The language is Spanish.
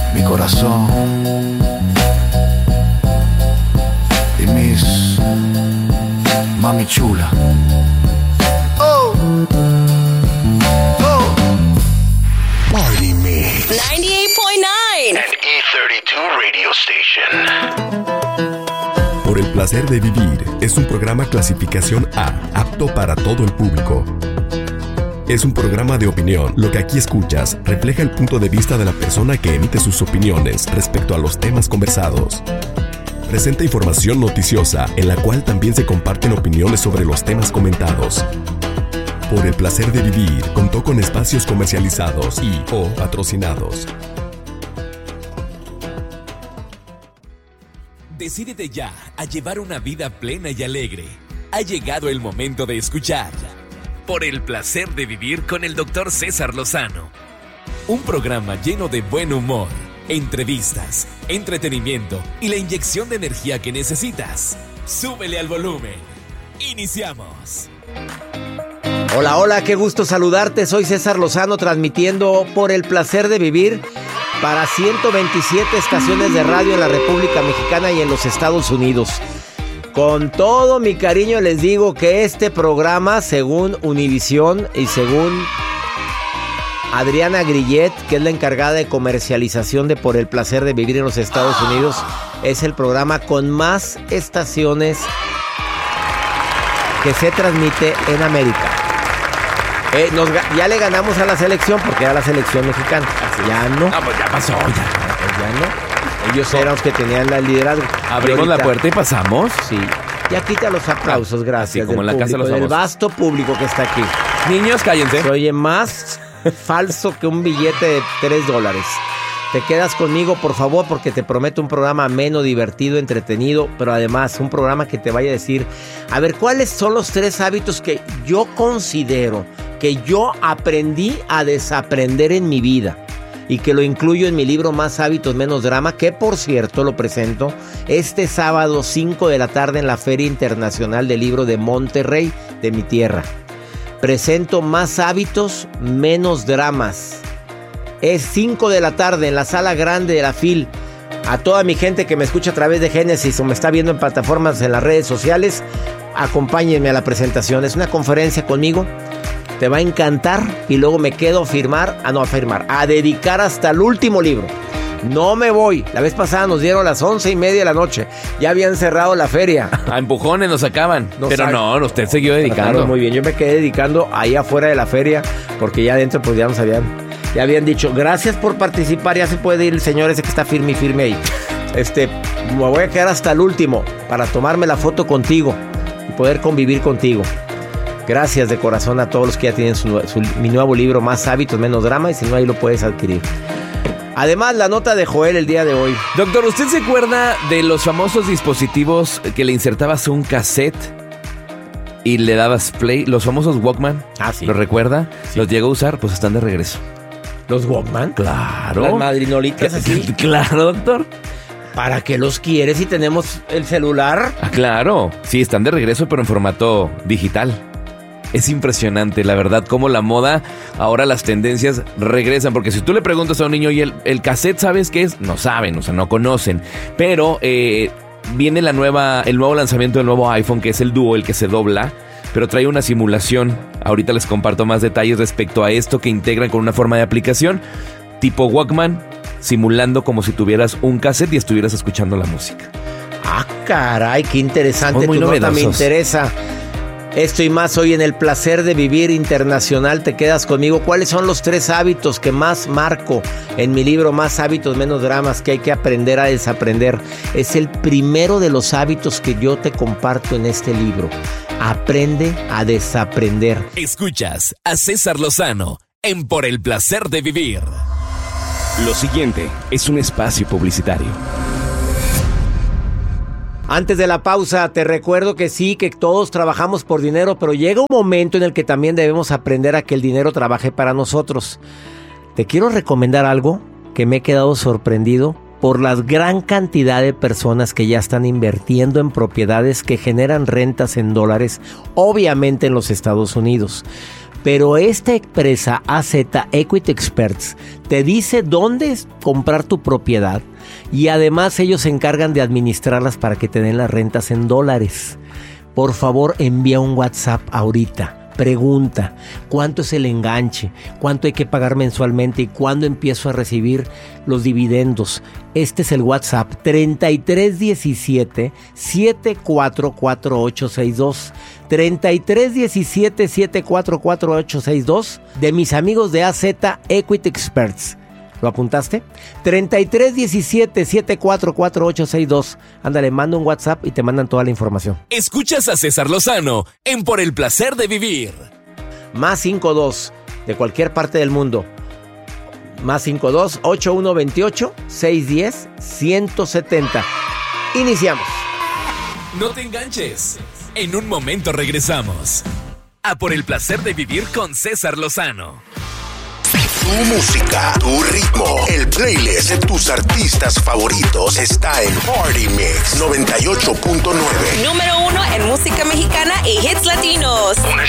mi corazón y mis mami chula. Oh, oh. Party Mix 98.9 and E32 Radio Station. Por el placer de vivir es un programa clasificación A, apto para todo el público. Es un programa de opinión. Lo que aquí escuchas refleja el punto de vista de la persona que emite sus opiniones respecto a los temas conversados. Presenta información noticiosa en la cual también se comparten opiniones sobre los temas comentados. Por el placer de vivir contó con espacios comercializados y o patrocinados. Decídete ya a llevar una vida plena y alegre. Ha llegado el momento de escuchar Por el placer de vivir con el Dr. César Lozano. Un programa lleno de buen humor, entrevistas, entretenimiento y la inyección de energía que necesitas. Súbele al volumen. Iniciamos. Hola, hola, qué gusto saludarte. Soy César Lozano transmitiendo Por el placer de vivir para 127 estaciones de radio en la República Mexicana y en los Estados Unidos. Con todo mi cariño les digo que este programa, según Univisión y según Adriana Grillet, que es la encargada de comercialización de Por el placer de vivir en los Estados Unidos, es el programa con más estaciones que se transmite en América. Ya le ganamos a la selección porque era la selección mexicana. Ya no. Ah, pues ya pasó, ya. Ya no. Ellos eran los que tenían el liderazgo. Abrimos la puerta y pasamos. Sí. Ya quita los aplausos, gracias. Así como en la casa de los del famosos. vasto público que está aquí. Niños, cállense. Se oye más falso que un billete de $3. Te quedas conmigo, por favor, porque te prometo un programa ameno, divertido, entretenido, pero además un programa que te vaya a decir, a ver, ¿cuáles son los 3 hábitos que yo considero que yo aprendí a desaprender en mi vida? Y que lo incluyo en mi libro Más hábitos, menos drama, que por cierto lo presento este sábado 5 de la tarde en la Feria Internacional del Libro de Monterrey, de mi tierra. Presento Más hábitos, menos dramas. Es 5 de la tarde en la sala grande de la FIL. A toda mi gente que me escucha a través de Génesis o me está viendo en plataformas en las redes sociales, acompáñenme a la presentación. Es una conferencia conmigo. Te va a encantar y luego me quedo a dedicar hasta el último libro. No me voy. La vez pasada nos dieron las 11:30 de la noche. Ya habían cerrado la feria. A empujones nos sacaban. Pero no, usted siguió dedicando. Claro, muy bien. Yo me quedé dedicando ahí afuera de la feria porque ya adentro pues ya habían dicho, gracias por participar, ya se puede ir el señor ese que está firme ahí. Me voy a quedar hasta el último para tomarme la foto contigo y poder convivir contigo. Gracias de corazón a todos los que ya tienen mi nuevo libro, Más hábitos, menos drama, y si no, ahí lo puedes adquirir. Además, la nota de Joel el día de hoy. Doctor, ¿usted se acuerda de los famosos dispositivos que le insertabas un cassette y le dabas play? Los famosos Walkman. Ah, sí. ¿Lo recuerda? Sí. ¿Los llegó a usar? Pues están de regreso. ¿Los Walkman? Claro. Las madrinolitas así. Claro, doctor. ¿Para qué los quieres si tenemos el celular? Ah, claro. Sí, están de regreso, pero en formato digital. Es impresionante, la verdad, cómo la moda, ahora las tendencias regresan. Porque si tú le preguntas a un niño, ¿y el cassette sabes qué es? No saben, o sea, no conocen. Pero viene el nuevo lanzamiento del nuevo iPhone, que es el Duo, el que se dobla, pero trae una simulación. Ahorita les comparto más detalles respecto a esto que integran con una forma de aplicación tipo Walkman, simulando como si tuvieras un cassette y estuvieras escuchando la música. Ah, caray, qué interesante. Son muy tu nota novedosos. Me interesa. Esto y más hoy en el placer de vivir internacional. Te quedas conmigo. ¿Cuáles son los 3 hábitos que más marco en mi libro Más hábitos, menos dramas, que hay que aprender a desaprender? Es el primero de los hábitos que yo te comparto en este libro. Aprende a desaprender. Escuchas a César Lozano en Por el placer de vivir. Lo siguiente es un espacio publicitario. Antes de la pausa, te recuerdo que sí, que todos trabajamos por dinero, pero llega un momento en el que también debemos aprender a que el dinero trabaje para nosotros. Te quiero recomendar algo que me he quedado sorprendido por la gran cantidad de personas que ya están invirtiendo en propiedades que generan rentas en dólares, obviamente en los Estados Unidos. Pero esta empresa AZ Equity Experts te dice dónde comprar tu propiedad y además ellos se encargan de administrarlas para que te den las rentas en dólares. Por favor, envía un WhatsApp ahorita. Pregunta, ¿cuánto es el enganche? ¿Cuánto hay que pagar mensualmente? ¿Y cuándo empiezo a recibir los dividendos? Este es el WhatsApp 3317-744862. 3317-744862 de mis amigos de AZ Equity Experts. ¿Lo apuntaste? 3317-744862. Ándale, manda un WhatsApp y te mandan toda la información. Escuchas a César Lozano en Por el Placer de Vivir. Más 52 de cualquier parte del mundo. Más 52-8128-610-170. Iniciamos. No te enganches. En un momento regresamos a Por el Placer de Vivir con César Lozano. Tu música, tu ritmo, el playlist de tus artistas favoritos está en Party Mix 98.9. Número 1 en música mexicana y hits latinos. Una